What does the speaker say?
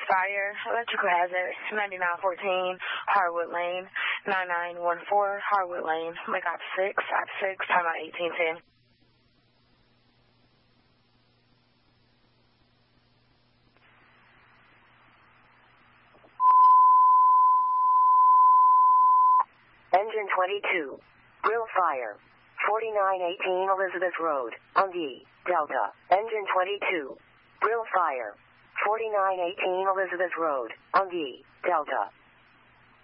Fire, electrical hazard, 9914, Harwood Lane, 9914, Harwood Lane, make op 6, time out 1810. Engine 22. Grill fire. 4918 Elizabeth Road, Ungi, Delta. Engine 22. Grill fire. 4918 Elizabeth Road, Ungi, Delta.